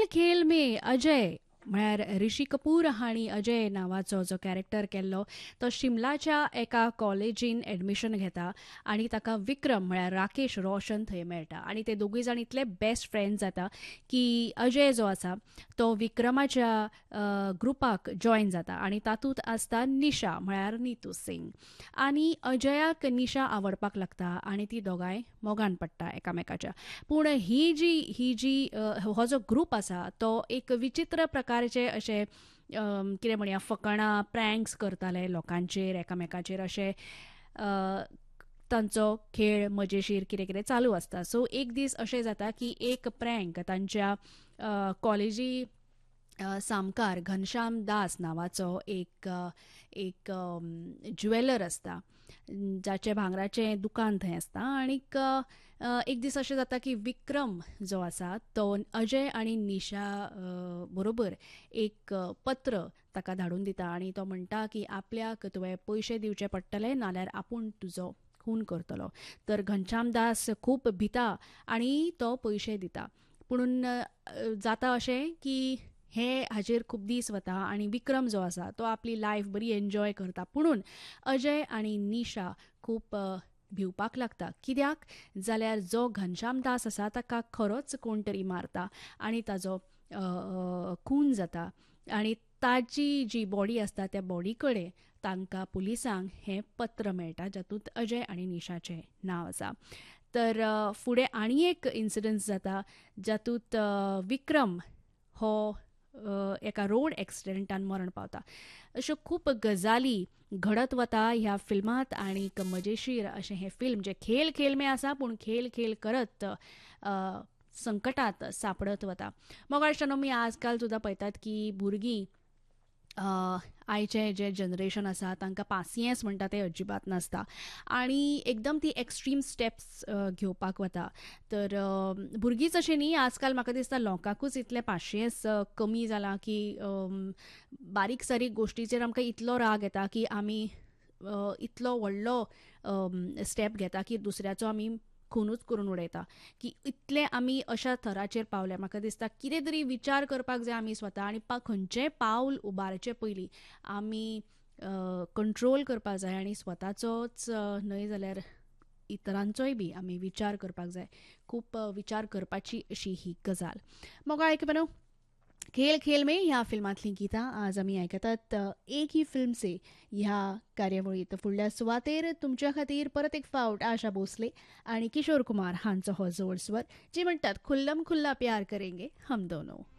खेल में अजय म्हळ्यार ऋषी कपूर हांणी अजय नांवाचो जो कॅरेक्टर केल्लो तो शिमलाच्या एका कॉलेजीन एडमिशन घेता आनी ताका विक्रम म्हळ्यार राकेश रोशन थंय मेळटा आनी ते दोगूय जाण इतले बेस्ट फ्रेंड्स जाता की अजय जो आसा तो विक्रमाच्या ग्रुपाक जॉयन जाता आनी तातूंत आसता निशा म्हळ्यार नितू सिंग आनी अजयाक निशा आवडपाक लागता आनी ती दोगांय मोगान पडटा एकामेकाच्या. पूण ही जी हो जो ग्रूप आसा तो एक विचित्र प्रकारचे अशे कितें म्हणया फकाणां प्रँक्स करताले लोकांचेर एकामेकाचेर अशे तांचो खेळ मजेशीर कितें कितें चालू आसता. सो एक दीस अशें जाता की एक प्रँक तांच्या कॉलेजी सामकार घनश्याम दास नांवाचो एक एक ज्वेलर आसता जाचे भांगराचें दुकान थंय आसता आनीक एक दीस अशें जाता की विक्रम जो आसा तो अजय आनी निशा बरोबर एक पत्र ताका धाडून दिता आनी तो म्हणटा की आपल्याक तुवें पयशे दिवचे पडटले नाल्यार आपूण तुजो खून करतलो. तर घनश्याम दास खूब भिता आनी तो पयशे दिता पूण जाता अशें की हे हाजेर खूब दीस वता आनी विक्रम जो आसा तो आपली लायफ बरी एन्जॉय करता पुणून अजय आनी निशा खूब भिवपाक लागता. कित्याक जाल्यार जो घनश्याम दास आसा ताका खरोच कोण तरी मारता आनी ताजो खून जाता आनी ताची जी बॉडी आसता त्या बॉडी कडेन तांकां पुलिसांक हें पत्र मेळटा जातूंत अजय आनी निशाचें नांव आसा. तर फुडें आनी एक इन्सिडंट जाता जातूंत विक्रम हो एका रोड एक्सिडेंटान मरण पावता. अश्यो खूब गजाली घडत वता ह्या फिल्मांत आनीक मजेशीर अशें हें फिल्म जें खेल खेल में आसा पूण खेल खेल करत संकटांत सापडत वता. मोगाळच्यान आमी आजकाल सुद्दां पळयतात की भुरगीं आयचें जें जनरेशन आसा तांकां पासियेंस म्हणटा तें अजिबात नासता आनी एकदम ती एक्स्ट्रीम स्टेप्स घेवपाक वता. तर भुरगींच अशें न्ही आजकाल म्हाका दिसता लोकांकूच इतलें पाशियेंस कमी जालां की बारीक सारीक गोश्टीचेर आमकां इतलो राग येता की आमी इतलो व्हडलो स्टेप घेता की दुसऱ्याचो आमी खुनूच करून उडयता की इतले आमी अशा थराचेर पावले. म्हाका दिसता कितें तरी विचार करपाक जाय आमी स्वता आनी खंयचेंय पावल उबारचे पयलीं आमी कंट्रोल करपाक जाय आनी स्वताचोच न्हय जाल्यार इतरांचोय बी आमी विचार करपाक जाय. खूब विचार करपाची अशी ही गजाल. मोगाळ आयकून खेल खेल में ह्या फिल्मांतलीं गितां आज आमी आयकतात एक ही फिल्म से ह्या कार्यावळींत. फुडल्या सुवातेर तुमच्या खातीर परत एक फावट आशा भोसले आनी किशोर कुमार हांचो हो जोड स्वर जे म्हणटात खुल्लम खुल्ला प्यार करेंगे हम दोनों.